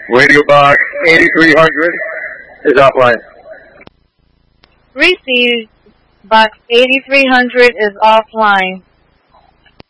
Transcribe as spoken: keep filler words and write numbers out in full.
Radio box eighty-three hundred is offline. Received. Box eighty-three hundred is offline.